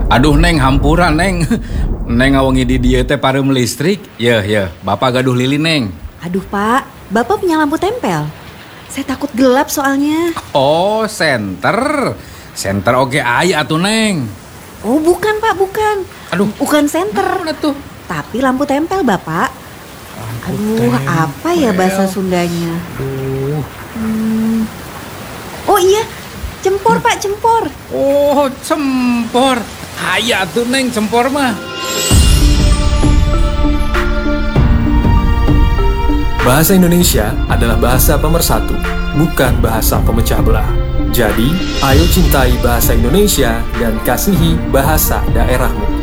Aduh Neng, hampura Neng. Neng ngawangi di dieu teh pareum listrik. Ya, Bapak gaduh lilin Neng. Aduh Pak, Bapak punya lampu tempel? Saya takut gelap soalnya. Oh, senter. Senter oge aya atuh Neng. Oh bukan Pak, bukan. Aduh, Bukan senter. mana tuh? Tapi lampu tempel Bapak. Aduh, apa ya bahasa Sundanya? Aduh. Oh iya, cempor Pak, cempor. Oh, cempor. Aya tuh Neng cempor mah. Bahasa Indonesia adalah bahasa pemersatu, bukan bahasa pemecah belah. Jadi, ayo cintai bahasa Indonesia dan kasihi bahasa daerahmu.